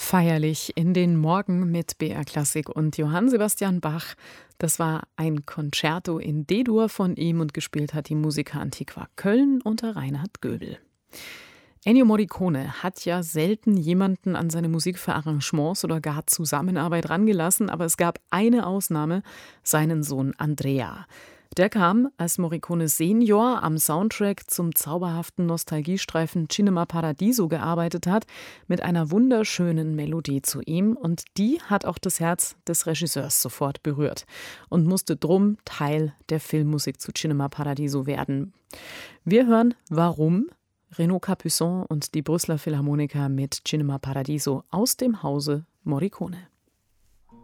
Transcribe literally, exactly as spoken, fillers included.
Feierlich in den Morgen mit B R Klassik und Johann Sebastian Bach. Das war ein Concerto in D-Dur von ihm und gespielt hat die Musica Antiqua Köln unter Reinhard Göbel. Ennio Morricone hat ja selten jemanden an seine Musik für Arrangements oder gar Zusammenarbeit rangelassen, aber es gab eine Ausnahme, seinen Sohn Andrea. Der kam, als Morricone Senior am Soundtrack zum zauberhaften Nostalgiestreifen Cinema Paradiso gearbeitet hat, mit einer wunderschönen Melodie zu ihm. Und die hat auch das Herz des Regisseurs sofort berührt und musste drum Teil der Filmmusik zu Cinema Paradiso werden. Wir hören Warum? Renaud Capuçon und die Brüsseler Philharmoniker mit Cinema Paradiso aus dem Hause Morricone.